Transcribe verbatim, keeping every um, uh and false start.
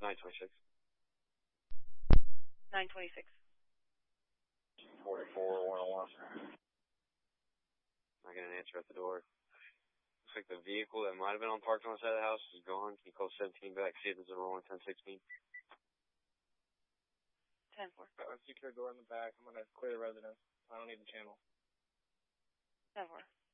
nine twenty-six. nine twenty-six. forty-four, one oh one. I get an answer at the door. Looks like the vehicle that might have been on parked on the side of the house is gone. Can you call seventeen back, see if there's a roll on ten sixteen? ten four. Got a secure door in the back. I'm going to clear the residence. I don't need the channel. ten four.